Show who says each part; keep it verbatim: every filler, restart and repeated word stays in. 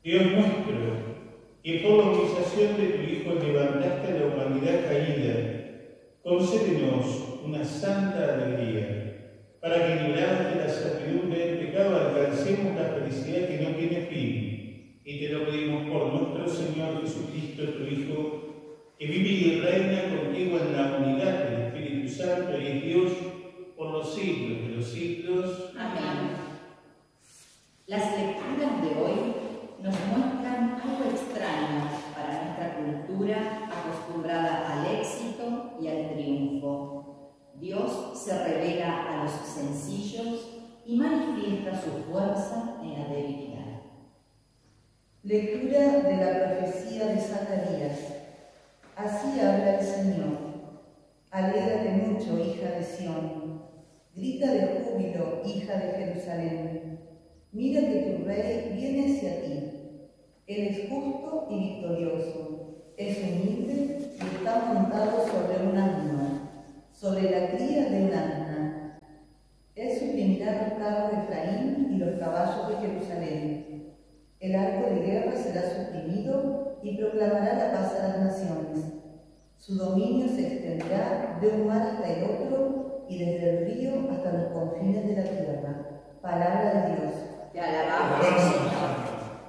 Speaker 1: Dios nuestro, que por la humillación de tu Hijo levantaste a la humanidad caída, concédenos una santa alegría, para que, librados de la servidumbre del pecado, alcancemos la felicidad que no tiene fin. Y te lo pedimos por nuestro Señor Jesucristo, tu Hijo, que vive y reina contigo en la unidad del Espíritu Santo y es Dios por los siglos de los siglos.
Speaker 2: Amén. Las lecturas de hoy nos muestran algo extraño para nuestra cultura acostumbrada al éxito y al triunfo. Dios se revela a los sencillos y manifiesta su fuerza en la debilidad.
Speaker 3: Lectura de la profecía de Zacarías. Así habla el Señor. Alégrate mucho, hija de Sión. Grita de júbilo, hija de Jerusalén. Mira que tu rey viene hacia ti. Él es justo y victorioso. Es humilde y está montado sobre un asno, sobre la cría de un asna. Él suprimirá los carros de Efraín y los caballos de Jerusalén. El arco de guerra será suprimido y proclamará la paz a las naciones. Su dominio se extenderá de un mar hasta el otro y desde el río hasta los confines de la tierra. Palabra de Dios.
Speaker 2: Te alabamos, Señor.